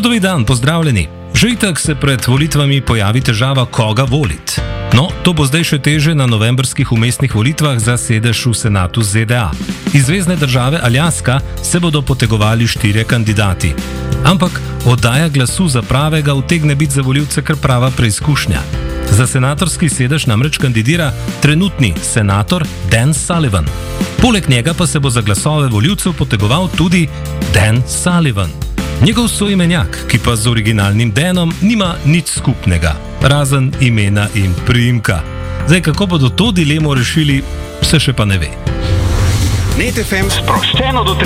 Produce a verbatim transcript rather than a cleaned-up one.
Čudovit dan, pozdravljeni. Že itak se pred volitvami pojavi težava, koga voliti. No, to bo zdaj še teže na novembrskih umestnih volitvah za sedež v senatu Z D A. Iz zvezne države Aljaska se bodo potegovali štirje kandidati. Ampak oddaja glasu za pravega utegne biti za volivce kar prava preizkušnja. Za senatorski sedež namreč kandidira trenutni senator Dan Sullivan. Poleg njega pa se bo za glasove volivcev potegoval tudi Dan Sullivan. Njegov soimenjak, ki pa z originalnim Danom nima nič skupnega, razen imena in priimka. Zdaj, kako bodo to dilemo rešili, se še pa ne ve. Net F M sproščeno do